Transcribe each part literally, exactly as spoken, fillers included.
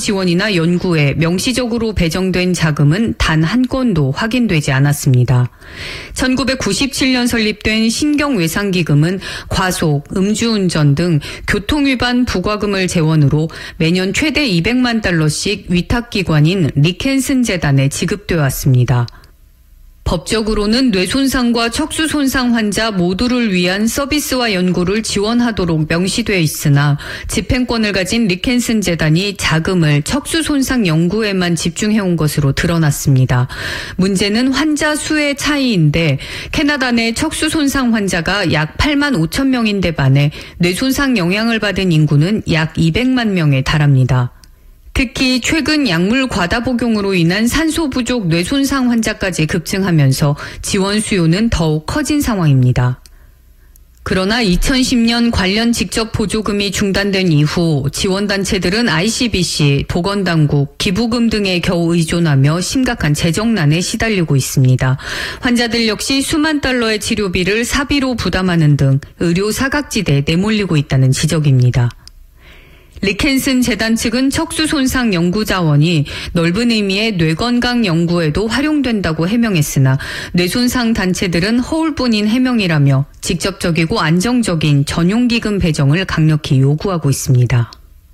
지원이나 연구에 명시적으로 배정된 자금은 단 한 건도 확인되지 않았습니다. 천구백구십칠 년 설립된 신경외상기금은 과속, 음주운전 등 교통위반 부과금을 재원으로 매년 최대 이백만 달러씩 위탁기관인 리켄슨 재단에 지급되어 왔습니다. 법적으로는 뇌손상과 척수손상 환자 모두를 위한 서비스와 연구를 지원하도록 명시되어 있으나 집행권을 가진 리켄슨 재단이 자금을 척수손상 연구에만 집중해온 것으로 드러났습니다. 문제는 환자 수의 차이인데 캐나다 내 척수손상 환자가 약 팔만 오천 명인데 반해 뇌손상 영향을 받은 인구는 약 이백만 명에 달합니다. 특히 최근 약물 과다 복용으로 인한 산소 부족 뇌손상 환자까지 급증하면서 지원 수요는 더욱 커진 상황입니다. 그러나 이천십 년 관련 직접 보조금이 중단된 이후 지원단체들은 아이씨비씨, 보건당국, 기부금 등에 겨우 의존하며 심각한 재정난에 시달리고 있습니다. 환자들 역시 수만 달러의 치료비를 사비로 부담하는 등 의료 사각지대에 내몰리고 있다는 지적입니다. 리켄슨 재단 측은 척수손상 연구 자원이 넓은 의미의 뇌건강 연구에도 활용된다고 해명했으나 뇌손상 단체들은 허울뿐인 해명이라며 직접적이고 안정적인 전용기금 배정을 강력히 요구하고 있습니다.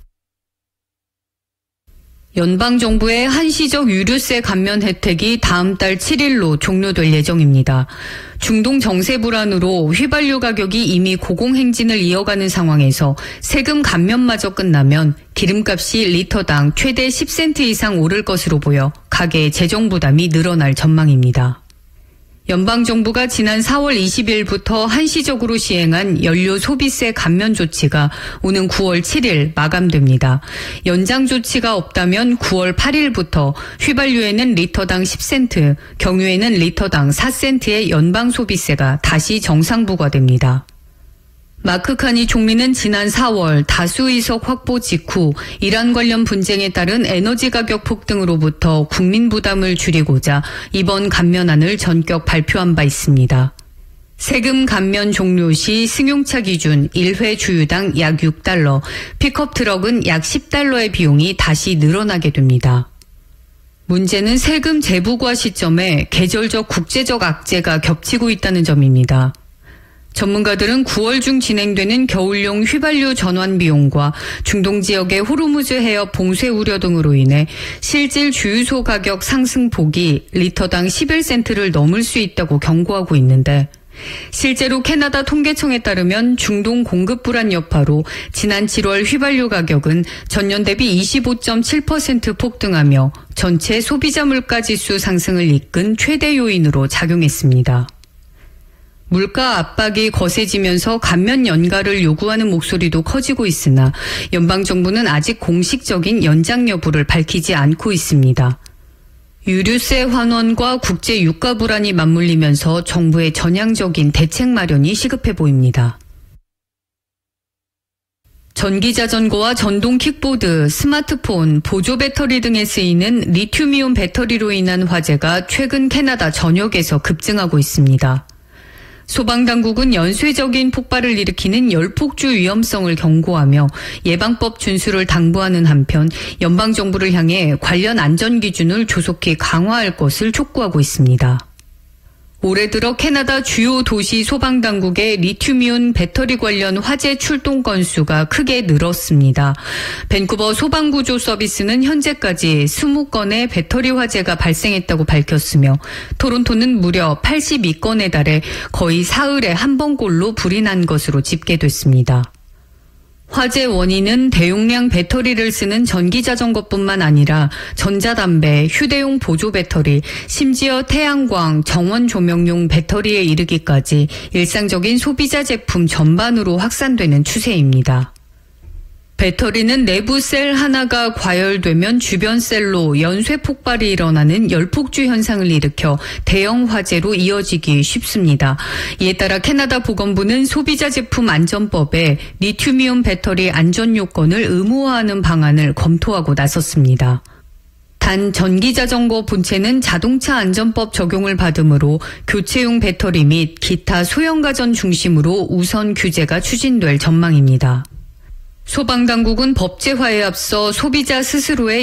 연방정부의 한시적 유류세 감면 혜택이 다음 달 칠 일로 종료될 예정입니다. 중동 정세 불안으로 휘발유 가격이 이미 고공행진을 이어가는 상황에서 세금 감면마저 끝나면 기름값이 리터당 최대 십 센트 이상 오를 것으로 보여 가계의 재정 부담이 늘어날 전망입니다. 연방정부가 지난 사월 이십일부터 한시적으로 시행한 연료 소비세 감면 조치가 오는 구월 칠일 마감됩니다. 연장 조치가 없다면 구월 팔일부터 휘발유에는 리터당 십 센트, 경유에는 리터당 사 센트의 연방 소비세가 다시 정상 부과됩니다. 마크 카니 총리는 지난 사월 다수 의석 확보 직후 이란 관련 분쟁에 따른 에너지 가격 폭등으로부터 국민 부담을 줄이고자 이번 감면안을 전격 발표한 바 있습니다. 세금 감면 종료 시 승용차 기준 일 회 주유당 약 육 달러, 픽업 트럭은 약 십 달러의 비용이 다시 늘어나게 됩니다. 문제는 세금 재부과 시점에 계절적 국제적 악재가 겹치고 있다는 점입니다. 전문가들은 구월 중 진행되는 겨울용 휘발유 전환 비용과 중동 지역의 호르무즈 해협 봉쇄 우려 등으로 인해 실질 주유소 가격 상승폭이 리터당 십일 센트를 넘을 수 있다고 경고하고 있는데 실제로 캐나다 통계청에 따르면 중동 공급 불안 여파로 지난 칠월 휘발유 가격은 전년 대비 이십오 점 칠 퍼센트 폭등하며 전체 소비자 물가 지수 상승을 이끈 최대 요인으로 작용했습니다. 물가 압박이 거세지면서 감면 연가를 요구하는 목소리도 커지고 있으나 연방정부는 아직 공식적인 연장 여부를 밝히지 않고 있습니다. 유류세 환원과 국제 유가 불안이 맞물리면서 정부의 전향적인 대책 마련이 시급해 보입니다. 전기자전거와 전동 킥보드, 스마트폰, 보조 배터리 등에 쓰이는 리튬이온 배터리로 인한 화재가 최근 캐나다 전역에서 급증하고 있습니다. 소방당국은 연쇄적인 폭발을 일으키는 열폭주 위험성을 경고하며 예방법 준수를 당부하는 한편 연방정부를 향해 관련 안전기준을 조속히 강화할 것을 촉구하고 있습니다. 올해 들어 캐나다 주요 도시 소방당국의 리튬이온 배터리 관련 화재 출동 건수가 크게 늘었습니다. 밴쿠버 소방구조 서비스는 현재까지 이십 건의 배터리 화재가 발생했다고 밝혔으며 토론토는 무려 팔십이 건에 달해 거의 사흘에 한 번꼴로 불이 난 것으로 집계됐습니다. 화재 원인은 대용량 배터리를 쓰는 전기자전거뿐만 아니라 전자담배, 휴대용 보조 배터리, 심지어 태양광, 정원 조명용 배터리에 이르기까지 일상적인 소비자 제품 전반으로 확산되는 추세입니다. 배터리는 내부 셀 하나가 과열되면 주변 셀로 연쇄 폭발이 일어나는 열폭주 현상을 일으켜 대형 화재로 이어지기 쉽습니다. 이에 따라 캐나다 보건부는 소비자 제품 안전법에 리튬이온 배터리 안전 요건을 의무화하는 방안을 검토하고 나섰습니다. 단 전기자전거 본체는 자동차 안전법 적용을 받으므로 교체용 배터리 및 기타 소형가전 중심으로 우선 규제가 추진될 전망입니다. 소방당국은 법제화에 앞서 소비자 스스로의